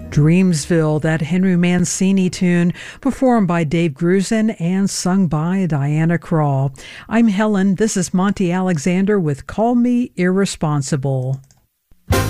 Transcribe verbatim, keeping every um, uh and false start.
Dreamsville, that Henry Mancini tune, performed by Dave Grusin and sung by Diana Krall. I'm Helen. This is Monty Alexander with Call Me Irresponsible.